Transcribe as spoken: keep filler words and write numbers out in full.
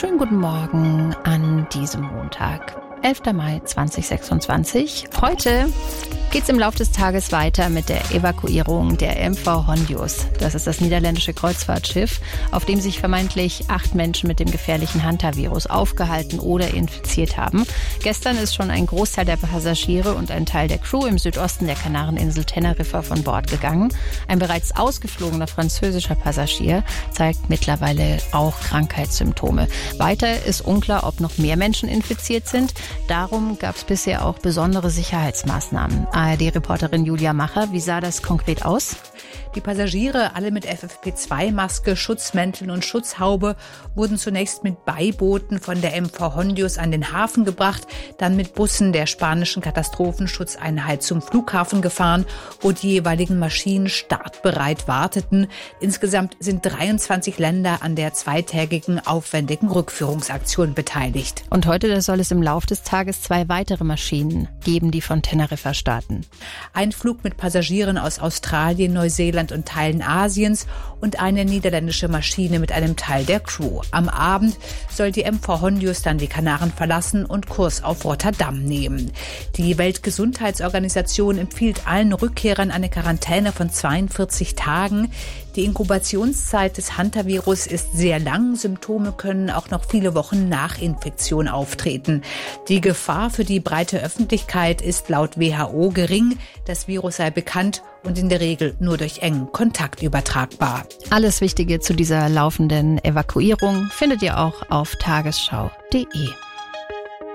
Schönen guten Morgen an diesem Montag, elfter Mai zweitausendsechsundzwanzig. Heute geht's im Laufe des Tages weiter mit der Evakuierung der M V Hondius. Das ist das niederländische Kreuzfahrtschiff, auf dem sich vermeintlich acht Menschen mit dem gefährlichen Hantavirus aufgehalten oder infiziert haben. Gestern ist schon ein Großteil der Passagiere und ein Teil der Crew im Südosten der Kanareninsel Teneriffa von Bord gegangen. Ein bereits ausgeflogener französischer Passagier zeigt mittlerweile auch Krankheitssymptome. Weiter ist unklar, ob noch mehr Menschen infiziert sind. Darum gab es bisher auch besondere Sicherheitsmaßnahmen. A R D-Reporterin Julia Macher, wie sah das konkret aus? Die Passagiere, alle mit F F P zwei Maske, Schutzmänteln und Schutzhaube, wurden zunächst mit Beibooten von der M V Hondius an den Hafen gebracht, dann mit Bussen der spanischen Katastrophenschutzeinheit zum Flughafen gefahren, wo die jeweiligen Maschinen startbereit warteten. Insgesamt sind dreiundzwanzig Länder an der zweitägigen aufwendigen Rückführungsaktion beteiligt. Und heute soll es im Laufe des Tages zwei weitere Maschinen geben, die von Teneriffa starten. Ein Flug mit Passagieren aus Australien, Neuseeland und Teilen Asiens und eine niederländische Maschine mit einem Teil der Crew. Am Abend soll die M V Hondius dann die Kanaren verlassen und Kurs auf Rotterdam nehmen. Die Weltgesundheitsorganisation empfiehlt allen Rückkehrern eine Quarantäne von zweiundvierzig Tagen. Die Inkubationszeit des Hantavirus ist sehr lang. Symptome können auch noch viele Wochen nach Infektion auftreten. Die Gefahr für die breite Öffentlichkeit ist laut W H O gering. Das Virus sei bekannt und in der Regel nur durch engen Kontakt übertragbar. Alles Wichtige zu dieser laufenden Evakuierung findet ihr auch auf tagesschau punkt de.